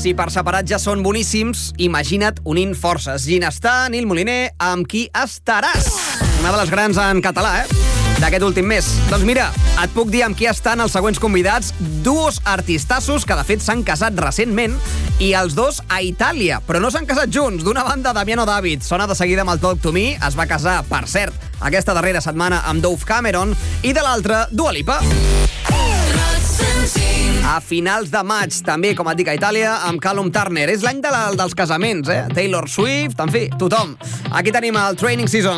Si per separat ja són boníssims, imagina't unint forces. Ginestar, Nil Moliner, amb qui estaràs? Una de les grans en català, d'aquest últim mes. Doncs mira, et puc dir amb qui estan els següents convidats, duos artistassos que de fet s'han casat recentment i els dos a Itàlia, però no s'han casat junts. D'una banda, Damiano David, sona de seguida amb el Talk to Me, es va casar, per cert, aquesta darrera setmana amb Dove Cameron, i de l'altra, Dua Lipa. A finals de maig, també, com et dic, a Itàlia, amb Callum Turner. És l'any dels casaments, Taylor Swift, en fi, tothom. Aquí tenim el Training Season.